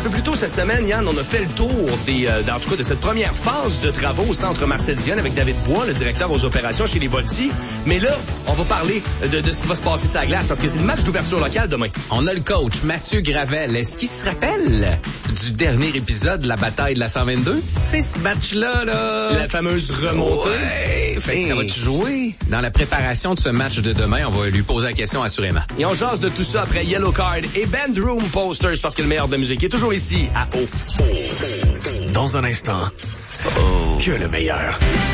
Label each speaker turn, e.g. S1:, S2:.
S1: peu plus tôt cette semaine, Yann, on a fait le tour en tout cas de cette première phase de travaux au Centre Marcel Dionne avec David Bois, le directeur aux opérations chez les Volti. Mais là, on va parler de ce qui va se passer sur la glace parce que c'est le match d'ouverture locale demain.
S2: On a le coach Mathieu Gravel. Est-ce qu'il se rappelle du dernier épisode de la bataille de la 122? C'est ce match-là, là.
S1: La fameuse remontée.
S2: Ouais. Fait que ça va-tu jouer? Dans la préparation de ce match de demain, on va lui poser la question assurément.
S1: Et on jase de tout ça après Yellow Card et Bandroom Posters parce que le meilleur de la musique est toujours ici à O.
S3: Dans un instant, que le meilleur.